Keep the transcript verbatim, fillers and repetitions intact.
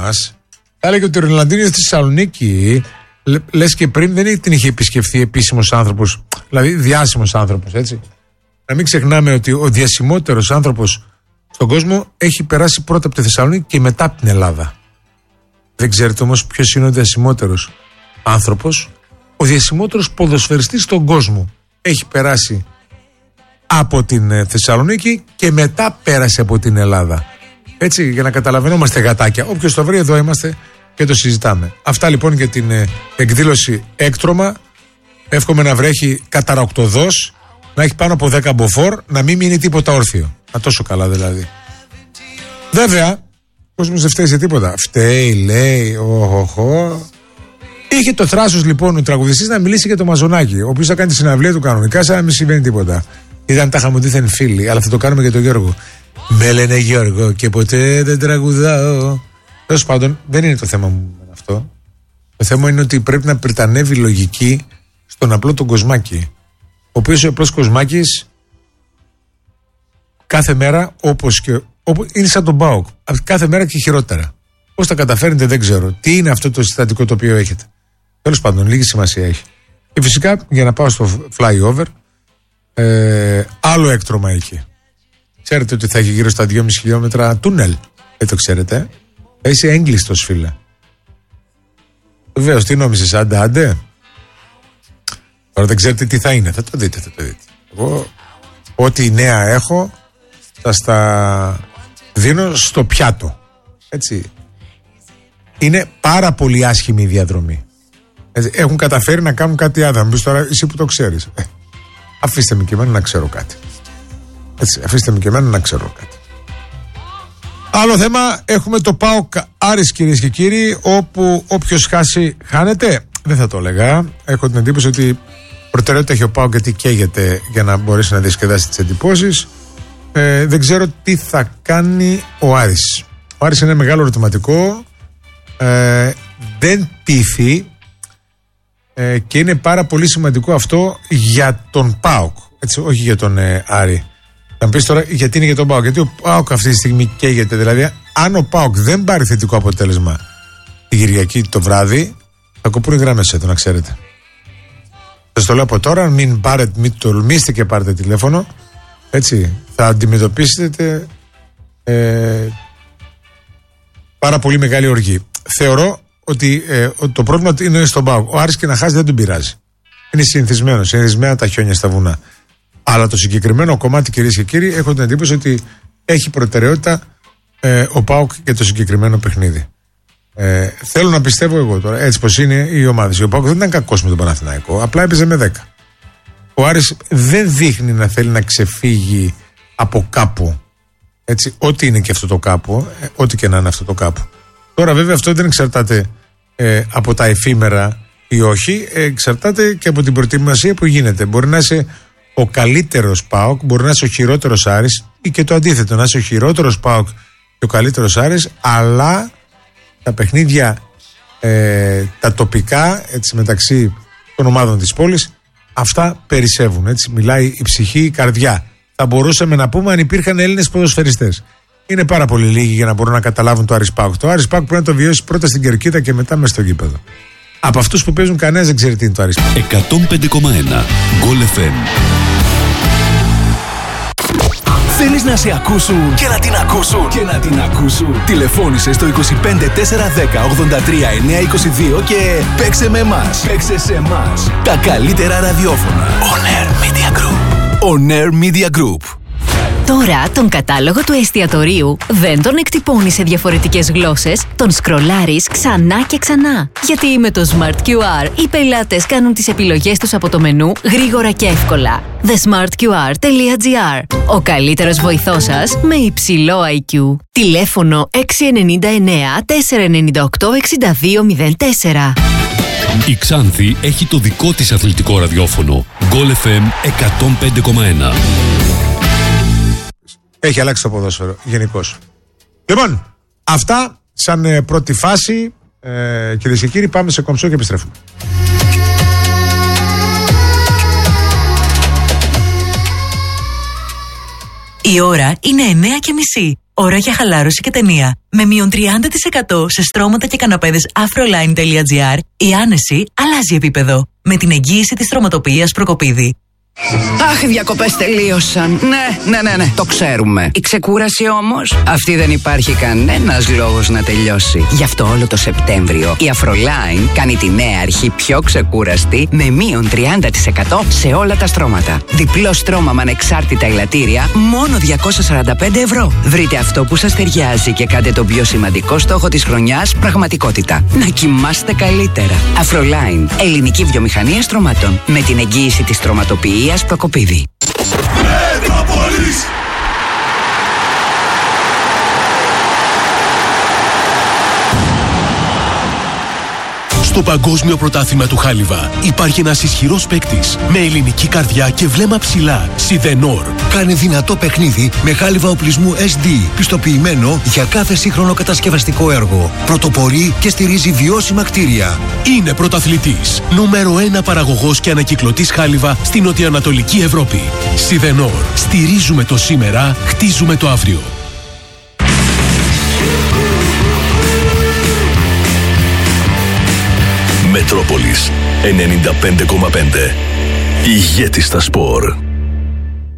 μας θα έλεγε ότι ο Ροναλντίνιο στη Θεσσαλονίκη, λες και πριν, δεν την είχε επισκεφθεί επίσημος άνθρωπος, δηλαδή διάσημος άνθρωπος, έτσι. Να μην ξεχνάμε ότι ο διασημότερος άνθρωπος στον κόσμο έχει περάσει πρώτα από τη Θεσσαλονίκη και μετά από την Ελλάδα. Δεν ξέρετε όμως ποιος είναι ο διασημότερος άνθρωπος? Ο διασημότερος ποδοσφαιριστής στον κόσμο έχει περάσει από την Θεσσαλονίκη και μετά πέρασε από την Ελλάδα. Έτσι, για να καταλαβαίνόμαστε γατάκια. Όποιος το βρει, εδώ είμαστε και το συζητάμε. Αυτά λοιπόν για την ε, εκδήλωση Έκτρωμα. Εύχομαι να βρέχει καταρακτοδός, να έχει πάνω από δέκα μποφόρ, να μην μείνει τίποτα όρθιο. Να τόσο καλά δηλαδή. Βέβαια, ο κόσμος δεν φταίει σε τίποτα. Φταίει, λέει, οχοχο. Είχε το θράσος λοιπόν ο τραγουδιστής να μιλήσει για το Μαζονάκι, ο οποίος θα κάνει τη συναυλία του κανονικά, σαν να μην συμβαίνει τίποτα. Ήταν τα χαμοντίθεν φίλοι, αλλά θα το κάνουμε για τον Γιώργο. Με λένε Γιώργο και ποτέ δεν τραγουδάω. Τέλος πάντων, δεν είναι το θέμα μου αυτό. Το θέμα είναι ότι πρέπει να πριτανεύει λογική στον απλό τον Κοσμάκη. Ο οποίος ο απλός Κοσμάκης κάθε μέρα, όπως και. Όπως, είναι σαν τον ΠΑΟΚ. Κάθε μέρα και χειρότερα. Πώς τα καταφέρνετε, δεν ξέρω. Τι είναι αυτό το συστατικό το οποίο έχετε? Τέλος πάντων, λίγη σημασία έχει. Και φυσικά, για να πάω στο flyover, ε, άλλο έκτρωμα εκεί. Ξέρετε ότι θα έχει γύρω στα δυόμισι χιλιόμετρα τούνελ. Δεν το ξέρετε. Θα είσαι έγκλειστος, φίλε. Βεβαίως, τι νόμιζες, άντε, άντε. Τώρα δεν ξέρετε τι θα είναι. Θα το δείτε, θα το δείτε. Εγώ, ό,τι νέα έχω, θα στα δίνω στο πιάτο. Έτσι. Είναι πάρα πολύ άσχημη η διαδρομή. Έτσι, έχουν καταφέρει να κάνουν κάτι άλλο. Θα μου πεις τώρα, εσύ που το ξέρεις. Ε, αφήστε με και εμένα να ξέρω κάτι. Έτσι, αφήστε με και εμένα να ξέρω κάτι. Άλλο θέμα, έχουμε το ΠΑΟΚ Άρης, κυρίες και κύριοι, όπου όποιος χάσει, χάνεται. Δεν θα το έλεγα. Έχω την εντύπωση ότι προτεραιότητα έχει ο ΠΑΟΚ γιατί καίγεται για να μπορέσει να διασκεδάσει τις εντυπώσεις. Ε, δεν ξέρω τι θα κάνει ο Άρης. Ο Άρης είναι ένα μεγάλο ερωτηματικό. Ε, δεν πείθει ε, και είναι πάρα πολύ σημαντικό αυτό για τον ΠΑΟΚ. Έτσι, όχι για τον ε, Άρη. Θα μου πεις τώρα γιατί είναι για τον ΠΑΟΚ? Γιατί ο ΠΑΟΚ αυτή τη στιγμή καίγεται. Δηλαδή, αν ο ΠΑΟΚ δεν πάρει θετικό αποτέλεσμα τη Κυριακή το βράδυ, θα κοπούν οι γραμμές εδώ, να ξέρετε. Σας το λέω από τώρα, μην, πάρετε, μην τολμήσετε και πάρετε τηλέφωνο. Έτσι, θα αντιμετωπίσετε ε, πάρα πολύ μεγάλη οργή. Θεωρώ ότι ε, το πρόβλημα είναι στον ΠΑΟΚ. Ο Άρης και να χάσει δεν τον πειράζει. Είναι συνηθισμένο, συνηθισμένα τα χιόνια στα βουνά. Αλλά το συγκεκριμένο κομμάτι, κυρίες και κύριοι, έχω την εντύπωση ότι έχει προτεραιότητα ε, ο ΠΑΟΚ για το συγκεκριμένο παιχνίδι. Ε, θέλω να πιστεύω εγώ τώρα, έτσι πως είναι οι ομάδες. Ο ΠΑΟΚ δεν ήταν κακός με τον Παναθηναϊκό, απλά έπαιζε με δέκα. Ο Άρης δεν δείχνει να θέλει να ξεφύγει από κάπου. Έτσι, ό,τι είναι και αυτό το κάπου, ε, ό,τι και να είναι αυτό το κάπου. Τώρα, βέβαια, αυτό δεν εξαρτάται ε, από τα εφήμερα ή όχι, ε, εξαρτάται και από την προετοιμασία που γίνεται. Μπορεί να είσαι ο καλύτερος ΠΑΟΚ, μπορεί να είσαι ο χειρότερος Άρης ή και το αντίθετο, να είσαι ο χειρότερος ΠΑΟΚ και ο καλύτερος Άρης, αλλά τα παιχνίδια, ε, τα τοπικά, έτσι, μεταξύ των ομάδων της πόλης, αυτά περισσεύουν. Έτσι, μιλάει η ψυχή, η καρδιά. Θα μπορούσαμε να πούμε αν υπήρχαν Έλληνες ποδοσφαιριστές. Είναι πάρα πολύ λίγοι για να μπορούν να καταλάβουν το Άρης ΠΑΟΚ. Το Άρης ΠΑΟΚ πρέπει να το βιώσει πρώτα στην κερκίδα και μετά μέσα στο γήπεδο. Από αυτούς που παίζουν, κανένας δεν ξέρει τι είναι το Άρης ΠΑΟΚ. εκατόν πέντε κόμμα ένα Γκολ εφ εμ. Θέλεις να σε ακούσουν και να την ακούσουν και να την ακούσουν? Τηλεφώνησε στο είκοσι πέντε τέσσερα δέκα ογδόντα τρία εννιακόσια είκοσι δύο και παίξε με εμάς. Παίξε σε εμάς. Τα καλύτερα ραδιόφωνα. On Air Media Group. On Air Media Group. Τώρα τον κατάλογο του εστιατορίου δεν τον εκτυπώνεις σε διαφορετικές γλώσσες, τον σκρολάρεις ξανά και ξανά. Γιατί με το Smart κιου αρ οι πελάτες κάνουν τις επιλογές τους από το μενού γρήγορα και εύκολα. the smart q r dot g r. Ο καλύτερος βοηθός σας με υψηλό άι κιου. Τηλέφωνο έξι εννιά εννιά τέσσερα εννιά οκτώ έξι δύο μηδέν τέσσερα. Η Ξάνθη έχει το δικό της αθλητικό ραδιόφωνο. Γκολ εφ εμ εκατόν πέντε κόμμα ένα. Έχει αλλάξει το ποδόσφαιρο γενικώς. Λοιπόν, αυτά σαν ε, πρώτη φάση. Ε, κυρίες και κύριοι, πάμε σε κομψό και επιστρέφουμε. Η ώρα είναι εννιά και μισή. Ώρα για χαλάρωση και ταινία. Με μείον τριάντα τοις εκατό σε στρώματα και καναπέδες afroline.gr η άνεση αλλάζει επίπεδο. Με την εγγύηση της στρωματοποιίας Προκοπίδη. Αχ, οι διακοπές τελείωσαν. Ναι, ναι, ναι, ναι, το ξέρουμε. Η ξεκούραση όμως, αυτή δεν υπάρχει κανένας λόγος να τελειώσει. Γι' αυτό όλο το Σεπτέμβριο η Afroline κάνει τη νέα αρχή πιο ξεκούραστη με μείον τριάντα τοις εκατό σε όλα τα στρώματα. Διπλό στρώμα με ανεξάρτητα ελαττήρια, μόνο διακόσια σαράντα πέντε ευρώ. Βρείτε αυτό που σας ταιριάζει και κάντε τον πιο σημαντικό στόχο της χρονιάς πραγματικότητα. Να κοιμάστε καλύτερα. Afroline, ελληνική βιομηχανία στρωμάτων. Με την εγγύηση της στρωματοποιίας Προκοπίδη. Στο Παγκόσμιο Πρωτάθλημα του Χάλιβα υπάρχει ένας ισχυρός παίκτης με ελληνική καρδιά και βλέμμα ψηλά. Σιδενόρ. Κάνει δυνατό παιχνίδι με χάλιβα οπλισμού ες ντι, πιστοποιημένο για κάθε σύγχρονο κατασκευαστικό έργο. Πρωτοπορεί και στηρίζει βιώσιμα κτίρια. Είναι πρωταθλητής. Νούμερο ένα παραγωγός και ανακυκλωτής χάλιβα στην νοτιοανατολική Ευρώπη. Σιδενόρ. Στηρίζουμε το σήμερα, χτίζουμε το αύριο. Μετρόπολης ενενήντα πέντε κόμμα πέντε. Ηγέτη στα σπορ.